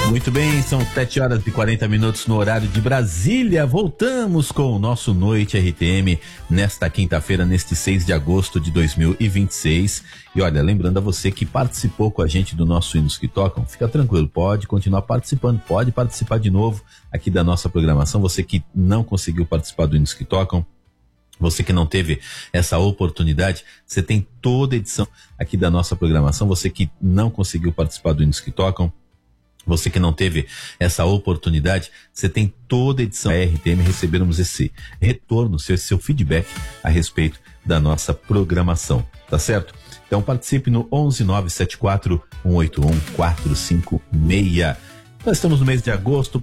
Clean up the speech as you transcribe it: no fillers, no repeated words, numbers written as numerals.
Muito bem, são 7h40 no horário de Brasília. Voltamos com o nosso Noite RTM nesta quinta-feira, neste 6 de agosto de 2026. E olha, lembrando a você que participou com a gente do nosso Hinos que Tocam, fica tranquilo, pode continuar participando, pode participar de novo aqui da nossa programação. Você que não conseguiu participar do Hinos que Tocam, você que não teve essa oportunidade, você tem toda a edição aqui da nossa programação. Você que não conseguiu participar do Hinos que Tocam, você que não teve essa oportunidade, você tem toda a edição da RTM. Recebermos esse retorno, seu feedback a respeito da nossa programação, tá certo? Então participe no 11974 181 456. Nós estamos no mês de agosto,